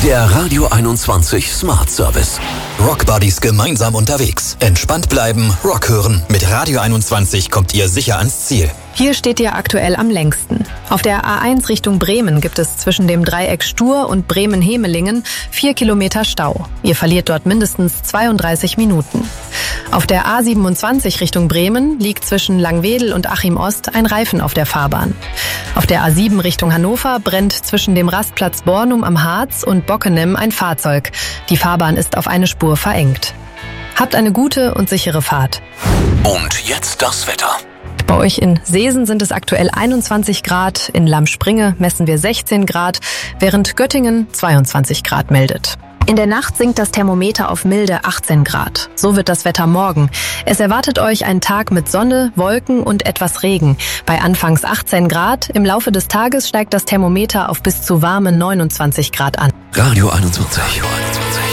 Der Radio 21 Smart Service. Rock Buddies gemeinsam unterwegs. Entspannt bleiben, Rock hören. Mit Radio 21 kommt ihr sicher ans Ziel. Hier steht ihr aktuell am längsten. Auf der A1 Richtung Bremen gibt es zwischen dem Dreieck Stur und Bremen-Hemelingen 4 Kilometer Stau. Ihr verliert dort mindestens 32 Minuten. Auf der A27 Richtung Bremen liegt zwischen Langwedel und Achim Ost ein Reifen auf der Fahrbahn. Auf der A7 Richtung Hannover brennt zwischen dem Rastplatz Bornum am Harz und Bockenem ein Fahrzeug. Die Fahrbahn ist auf eine Spur verengt. Habt eine gute und sichere Fahrt. Und jetzt das Wetter. Bei euch in Seesen sind es aktuell 21 Grad, in Lammspringe messen wir 16 Grad, während Göttingen 22 Grad meldet. In der Nacht sinkt das Thermometer auf milde 18 Grad. So wird das Wetter morgen. Es erwartet euch ein Tag mit Sonne, Wolken und etwas Regen. Bei anfangs 18 Grad, im Laufe des Tages steigt das Thermometer auf bis zu warme 29 Grad an. Radio 21.